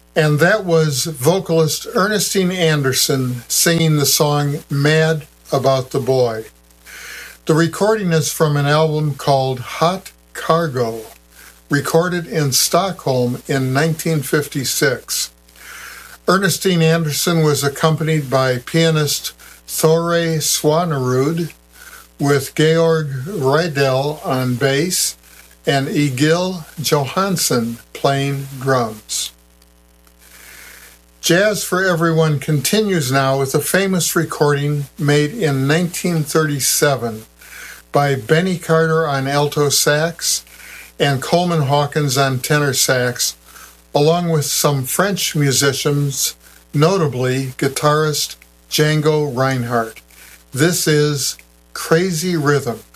And that was vocalist Ernestine Anderson singing the song Mad About the Boy. The recording is from an album called Hot Cargo, recorded in Stockholm in 1956. Ernestine Anderson was accompanied by pianist Thore Swanerud, with Georg Rydell on bass and Egil Johansson playing drums. Jazz for Everyone continues now with a famous recording made in 1937 by Benny Carter on alto sax and Coleman Hawkins on tenor sax, along with some French musicians, notably guitarist Django Reinhardt. This is Crazy Rhythm.